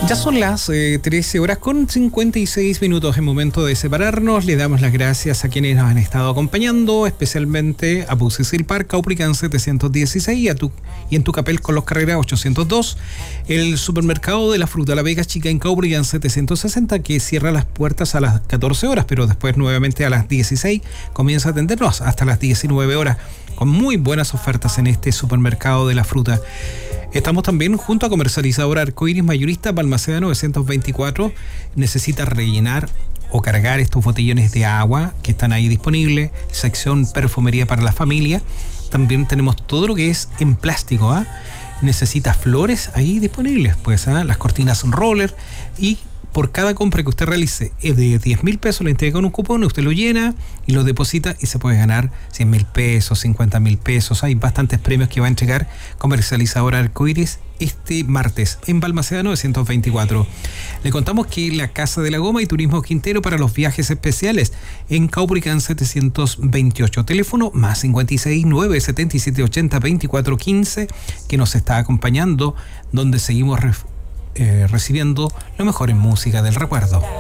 Ya son las 13 horas con 56 minutos. Es momento de separarnos. Le damos las gracias a quienes nos han estado acompañando, especialmente a Bucicil Park, Caupolicán 716 y en Tucapel con los Carreras 802. El supermercado de la fruta La Vega Chica en Caupolicán 760, que cierra las puertas a las 14 horas, pero después nuevamente a las 16 comienza a atendernos hasta las 19 horas, con muy buenas ofertas en este supermercado de la fruta. Estamos también junto a Comercializadora Arcoiris Mayorista Balmaceda 924. Necesita rellenar o cargar estos botellones de agua que están ahí disponibles. Sección perfumería para la familia. También tenemos todo lo que es en plástico. Necesita flores ahí disponibles. Pues las cortinas roller. Y por cada compra que usted realice de 10,000 pesos, le entregan un cupón, usted lo llena y lo deposita y se puede ganar 100,000 pesos, 50,000 pesos. Hay bastantes premios que va a entregar Comercializadora Arcoiris este martes en Balmaceda 924. Le contamos que la Casa de la Goma y Turismo Quintero para los viajes especiales en Caupolicán 728. Teléfono más 56 977 80 24 15, que nos está acompañando, donde seguimos recibiendo lo mejor en música del recuerdo.